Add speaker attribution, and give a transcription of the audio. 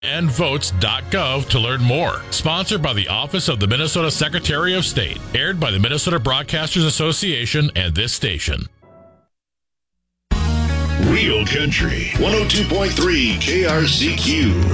Speaker 1: andvotes.gov to learn more. Sponsored by the Office of the Minnesota Secretary of State. Aired by the Minnesota Broadcasters Association and this station.
Speaker 2: Real Country 102.3 KRCQ.